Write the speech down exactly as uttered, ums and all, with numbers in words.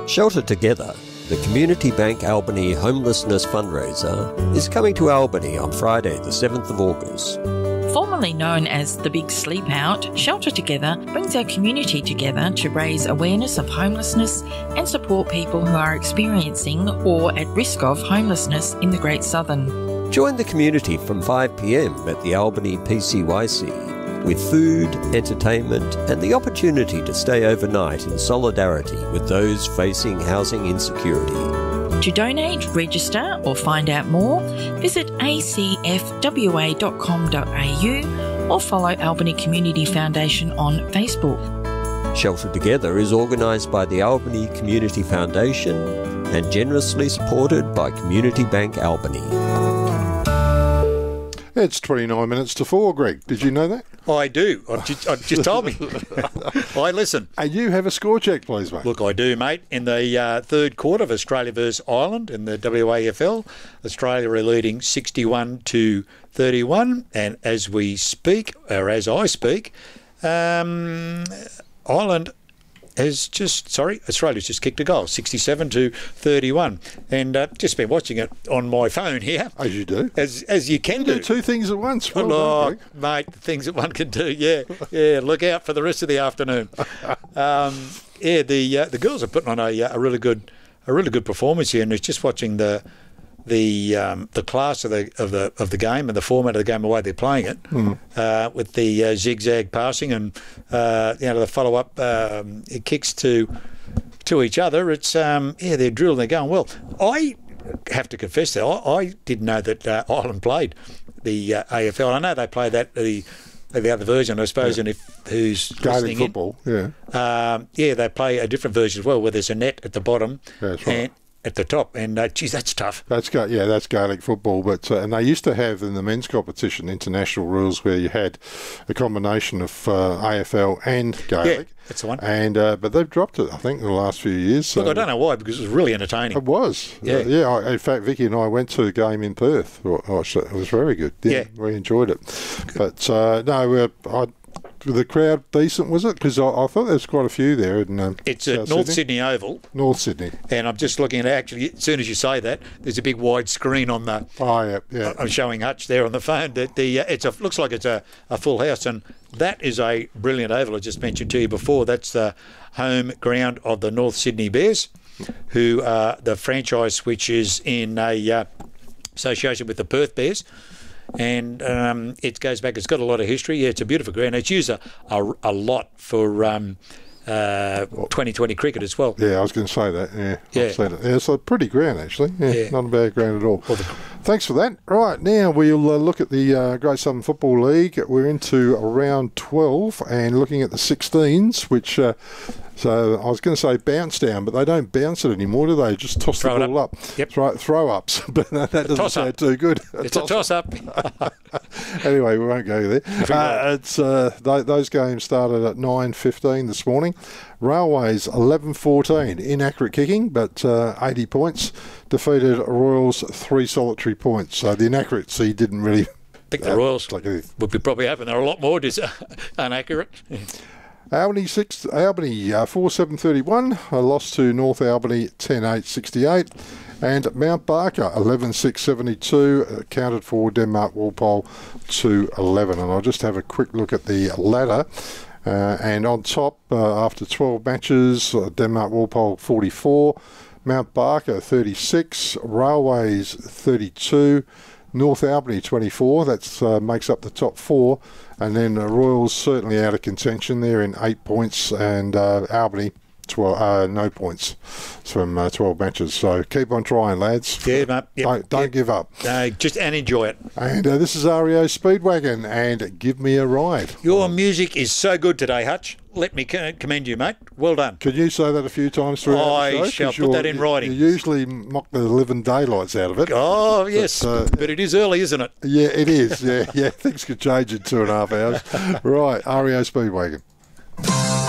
Shelter Together, the Community Bank Albany Homelessness Fundraiser, is coming to Albany on Friday the seventh of August. Formerly known as the Big Sleep Out, Shelter Together brings our community together to raise awareness of homelessness and support people who are experiencing or at risk of homelessness in the Great Southern. Join the community from five p m at the Albany P C Y C with food, entertainment and the opportunity to stay overnight in solidarity with those facing housing insecurity. To donate, register or find out more, visit a c f w a dot com dot a u or follow Albany Community Foundation on Facebook. Shelter Together is organised by the Albany Community Foundation and generously supported by Community Bank Albany. It's twenty-nine minutes to four, Greg. Did you know that? I do. I've just, I've just told me. I listen. And you have a score check, please, mate. Look, I do, mate. In the uh, third quarter of Australia versus Ireland in the W A F L, Australia are leading sixty-one to thirty-one. And as we speak, or as I speak, um, Ireland has just, sorry, Australia's just kicked a goal, sixty-seven to thirty-one. And uh, just been watching it on my phone here. As you do. As as you can you do. do two things at once. Well oh, done, mate, the things that one can do, yeah. Yeah, look out for the rest of the afternoon. Um, yeah, the uh, the girls are putting on a, a really good a really good performance here, and it's just watching the the um, the class of the of the of the game and the format of the game, the way they're playing it, mm. uh, with the uh, zigzag passing and uh, you know the follow up um, kicks to to each other. It's um, yeah, they're drilling, they're going well. I have to confess that I, I didn't know that uh, Ireland played the uh, A F L. I know they play that the the other version, I suppose, yeah. And if who's Gaelic football, in, yeah, um, yeah, they play a different version as well, where there's a net at the bottom. Yeah, that's right. And at the top, and uh, geez, that's tough. That's yeah, that's Gaelic football. But uh, and they used to have in the men's competition international rules where you had a combination of uh, A F L and Gaelic. Yeah, that's the one. And uh, but they've dropped it, I think, in the last few years. So. Look, I don't know why, because it was really entertaining. It was. Yeah, uh, yeah. I, in fact, Vicky and I went to a game in Perth. It was very good. Yeah, yeah. We enjoyed it. But uh, no, uh, I. The crowd decent, was it? Because I, I thought there was quite a few there. In, um, it's at South North Sydney. Sydney Oval. North Sydney. And I'm just looking at actually, as soon as you say that, there's a big wide screen on the. Oh yeah, yeah. I'm showing Hutch there on the phone. That the uh, it's a looks like it's a, a full house, and that is a brilliant oval. I just mentioned to you before. That's the home ground of the North Sydney Bears, who are the franchise which is in a uh, association with the Perth Bears. And um, it goes back, it's got a lot of history. Yeah, it's a beautiful ground. It's used a, a, a lot for um, uh, twenty twenty cricket as well. Yeah, I was going to say that. Yeah, yeah. I've seen it. Yeah, it's a pretty ground, actually. Yeah, yeah. Not a bad ground at all. Well, the, Thanks for that. Right, now we'll uh, look at the uh, Great Southern Football League. We're into round twelve and looking at the sixteens, which... Uh, So I was going to say bounce down, but they don't bounce it anymore, do they? Just toss throw the ball up. up. Yep. Throw, throw ups, but that doesn't sound too good. A it's toss a toss up. Anyway, we won't go there. Uh, it's uh, th- those games started at nine fifteen this morning. Railways eleven fourteen, inaccurate kicking, but uh, eighty points. Defeated Royals three solitary points. So the inaccuracy didn't really. Pick the uh, Royals. Like would be probably happen. There are a lot more dis- inaccurate. Albany six, Albany uh, four seven thirty-one, a loss to North Albany ten eight sixty-eight, and Mount Barker eleven six seventy-two, accounted for Denmark Walpole two eleven. And I'll just have a quick look at the ladder. Uh, and on top, uh, after twelve matches, uh, Denmark Walpole forty-four, Mount Barker thirty-six, Railways thirty-two, North Albany twenty-four, that uh, makes up the top four, and then uh, Royals certainly out of contention there in eight points, and uh, Albany twelve, uh, no points from uh, twelve matches. So keep on trying, lads. Yeah, mate. Yep. Don't, don't yep. give up. No, just and enjoy it. And uh, this is R E O Speedwagon, and Give Me a Ride. Your music is so good today, Hutch. Let me commend you, mate. Well done. Could you say that a few times throughout I the show? shall put that in writing. You usually mock the living daylights out of it. Oh, yes. But, uh, but it is early, isn't it? Yeah, it is. Yeah, yeah. Things could change in two and a half hours. Right, R E O Speedwagon.